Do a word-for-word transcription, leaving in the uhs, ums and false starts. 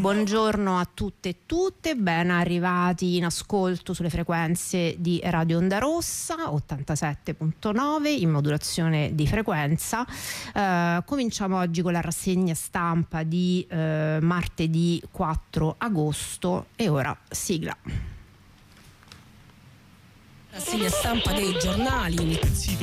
Buongiorno a tutte e tutte, ben arrivati in ascolto sulle frequenze di Radio Onda Rossa ottantasette virgola nove in modulazione di frequenza. Eh, cominciamo oggi con la rassegna stampa di eh, martedì quattro agosto e ora sigla. Rassegna stampa dei giornali. Il sito